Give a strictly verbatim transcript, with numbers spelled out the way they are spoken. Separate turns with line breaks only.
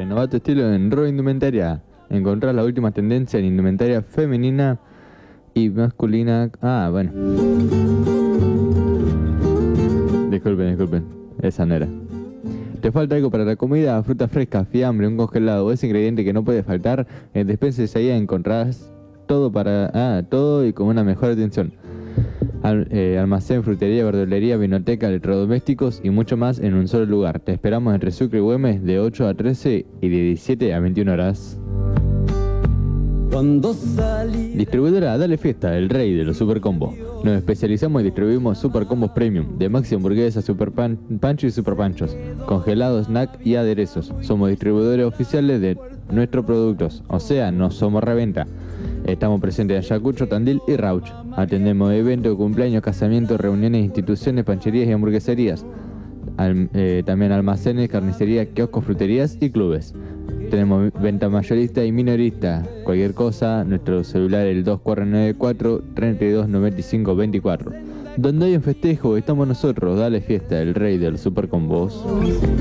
Renovar tu estilo en Ro Indumentaria. Encontrar la última tendencia en indumentaria femenina y masculina. Ah, bueno. Disculpen, disculpen. Esa no era. ¿Te falta algo para la comida? Fruta fresca, fiambre, un congelado o ese ingrediente que no puede faltar. En Despensa Isaías encontrarás todo para... Ah, todo y con una mejor atención. Al, eh, almacén, frutería, verdulería, vinoteca, electrodomésticos y mucho más en un solo lugar. Te esperamos entre Sucre y Güemes de ocho a trece y de diecisiete a veintiuna horas. Distribuidora Dale Fiesta, el rey de los super combos. Nos especializamos y distribuimos super combos premium, de maxi hamburguesa, super pan, pancho y super panchos, congelados, snack y aderezos. Somos distribuidores oficiales de nuestros productos, o sea, no somos reventa. Estamos presentes en Ayacucho, Tandil y Rauch. Atendemos eventos, cumpleaños, casamientos, reuniones, instituciones, pancherías y hamburgueserías. Al, eh, también almacenes, carnicerías, kioscos, fruterías y clubes. Tenemos venta mayorista y minorista. Cualquier cosa, nuestro celular el dos cuatro nueve cuatro, tres dos nueve cinco dos cuatro. Donde hay un festejo, estamos nosotros. Dale Fiesta, el rey del super combos.